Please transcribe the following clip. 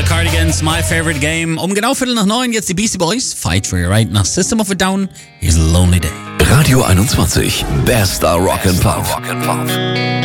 Cardigans, My Favorite Game. Um genau 8:45 jetzt die Beastie Boys, Fight for Your Right. Nach System of a Down, Here's a Lonely Day. Radio 21, bester Rock and Pop.